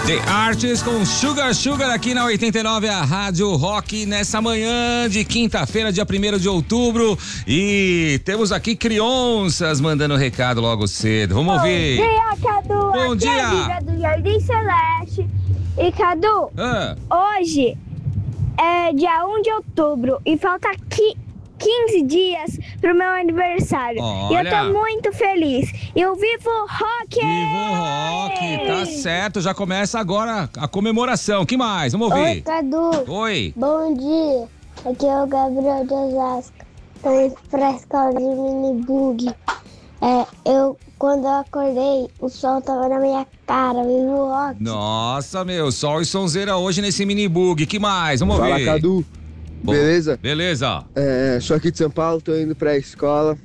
The Artist com Sugar Sugar aqui na 89, a Rádio Rock, nessa manhã de quinta-feira, dia 1º de outubro. E temos aqui crianças mandando recado logo cedo. Vamos ouvir. Bom dia, Cadu. Bom aqui dia. É a Lívia do Jardim Celeste. E, Cadu, hoje é dia 1 de outubro e falta 15 dias pro meu aniversário. Olha. E eu tô muito feliz. Eu vivo rock! Vivo rock, tá certo. Já começa agora a comemoração. Que mais? Vamos ouvir. Oi, Cadu. Oi. Bom dia. Aqui é o Gabriel de Osasco. Tô indo pra escola de minibug. Quando eu acordei, o sol tava na minha cara, vivo rock. Nossa, meu, sol e sonzeira hoje nesse minibug. Que mais? Vamos ouvir. Fala, Cadu. Bom, beleza? Beleza. Sou aqui de São Paulo, tô indo pra escola.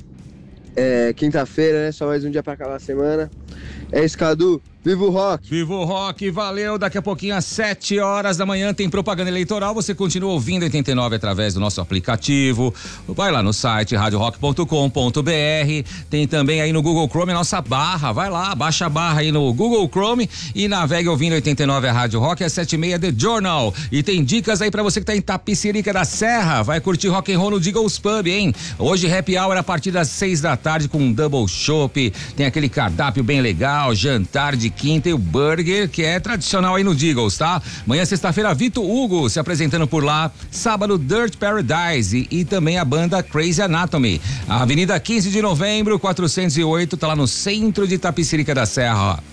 Quinta-feira, né? Só mais um dia pra acabar a semana. É isso, Cadu. Viva o rock! Viva o rock, valeu. Daqui a pouquinho, às 7 horas da manhã, tem propaganda eleitoral. Você continua ouvindo 89 através do nosso aplicativo. Vai lá no site radiorock.com.br. Tem também aí no Google Chrome a nossa barra. Vai lá, baixa a barra aí no Google Chrome e navegue ouvindo 89 a Rádio Rock, às 7h30 The Journal. E tem dicas aí pra você que tá em Tapicerica da Serra. Vai curtir rock and roll no Deagles Pub, hein? Hoje, happy hour a partir das 6 da tarde com um double chopp. Tem aquele cardápio bem legal, jantar de quinta e o burger, que é tradicional aí no Deagles, tá? Amanhã, sexta-feira, Vitor Hugo se apresentando por lá. Sábado, Dirt Paradise e também a banda Crazy Anatomy. A Avenida 15 de Novembro, 408, tá lá no centro de Tapicerica da Serra.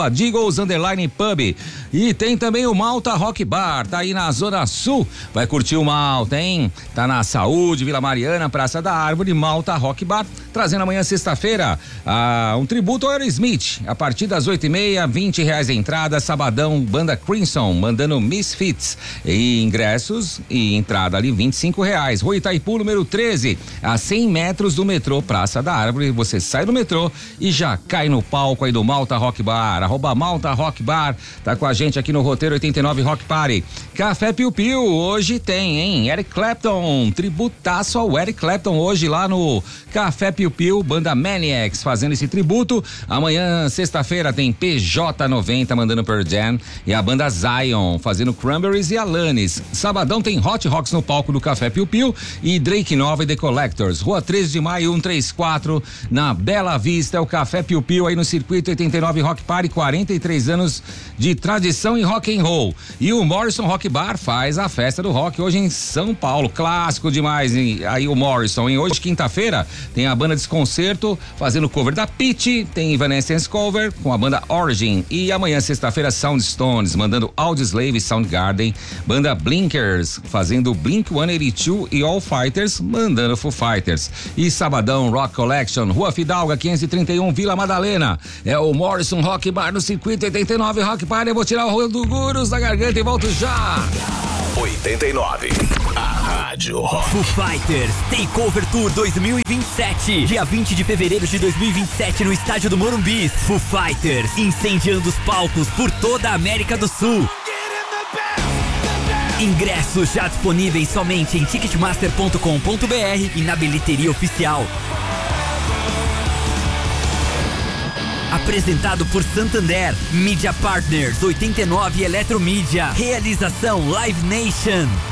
@Deagles_Pub. E tem também o Malta Rock Bar, tá aí na Zona Sul. Vai curtir o Malta, hein? Tá na Saúde, Vila Mariana, Praça da Árvore, Malta Rock Bar, trazendo amanhã, sexta-feira, um tributo ao Aerosmith. A partir das 8h30, R$20 a entrada. Sabadão, banda Crimson, mandando Misfits. E ingressos e entrada ali, R$25. Rua Itaipu, número 13, a 100 metros do metrô Praça da Árvore. Você sai do metrô e já cai no palco aí do Malta Rock Bar. @Malta Rock Bar. Tá com a gente aqui no roteiro 89 Rock Party. Café Piu Piu, hoje tem, hein? Eric Clapton, tributaço ao Eric Clapton hoje lá no Café Piu Piu, banda Maniacs fazendo esse tributo. Amanhã, sexta-feira, tem PJ90 mandando Pearl Jam e a banda Zion fazendo Cranberries e Alanis. Sabadão tem Hot Rocks no palco do Café Piu Piu e Drake Nova e The Collectors. Rua 13 de Maio, 134, na Bela Vista, é o Café Piu Piu aí no Circuito 89 Rock Party, 43 anos de tradição em rock and roll. E o Morrison Rock Bar faz a festa do rock hoje em São Paulo. Clássico demais, hein? Aí o Morrison, hein? Hoje, quinta-feira, tem a banda Desconcerto fazendo cover da Pitty, tem Evanescence cover com a banda Origin. E amanhã, sexta-feira, Soundstones mandando Audioslave e Soundgarden, banda Blinkers fazendo Blink 182 e All Fighters mandando Foo Fighters. E sabadão, Rock Collection, Rua Fidalga, 531, Vila Madalena. É o Morrison Rock Bar no Circuito 89 Rock Party. Eu vou tirar o rolo do Gurus da garganta e volto já. 89, a Rádio Rock. Foo Fighters Takeover Tour 2027, dia 20 de fevereiro de 2027 no estádio do Morumbi. Foo Fighters incendiando os palcos por toda a América do Sul. Ingressos já disponíveis somente em ticketmaster.com.br e na bilheteria oficial. Apresentado por Santander, Media Partners 89 Eletromídia, realização Live Nation.